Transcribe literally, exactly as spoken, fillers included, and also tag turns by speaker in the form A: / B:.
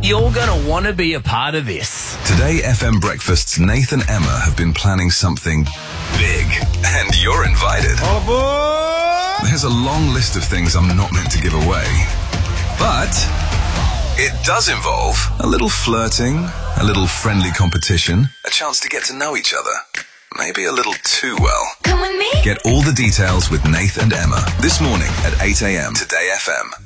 A: You're going to want to be a part of this.
B: Today F M Breakfast's Nathan and Emma have been planning something big, and you're invited.
C: All aboard!
B: There's a long list of things I'm not meant to give away, but it does involve a little flirting, a little friendly competition, a chance to get to know each other. Maybe a little too well.
D: Come with me.
B: Get all the details with Nathan and Emma this morning at eight a.m. Today F M.